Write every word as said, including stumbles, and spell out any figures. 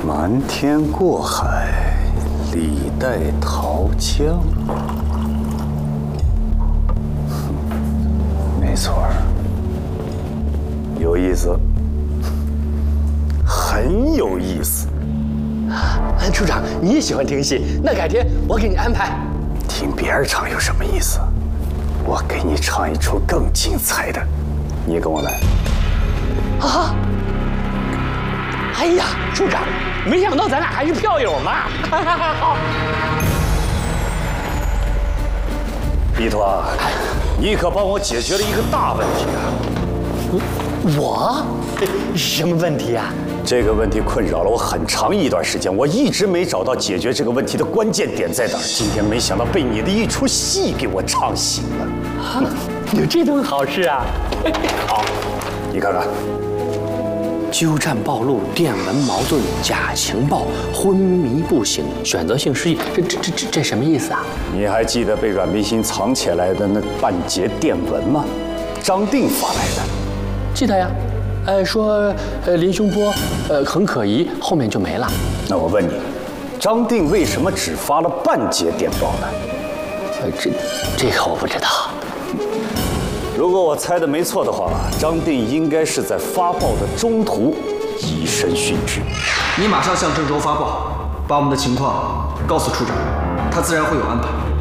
瞒天过海，李代桃僵。没错儿，有意思，很有意思。 哎，处长，你也喜欢听戏，那改天我给你安排。 听别人唱有什么意思？我给你唱一出更精彩的，你也跟我来。 啊！哎呀，处长，没想到咱俩还是票友嘛！好。 李团，你可帮我解决了一个大问题啊！ 我？什么问题啊？ 这个问题困扰了我很长一段时间，我一直没找到解决这个问题的关键点在哪儿。今天没想到被你的一出戏给我唱醒了。 啊，有这种好事啊！ 好，你看看。 鸠占暴露，电文矛盾，假情报，昏迷不醒，选择性失忆，这这这这这什么意思啊？ 你还记得被阮明星藏起来的那半截电文吗？张定发来的。 记得呀。呃，说呃林兄波呃很可疑，后面就没了。 那我问你，张定为什么只发了半截电报呢？ 呃，这这个我不知道。 如果我猜的没错的话，张定应该是在发报的中途以身殉职。 你马上向郑州发报，把我们的情况告诉处长，他自然会有安排。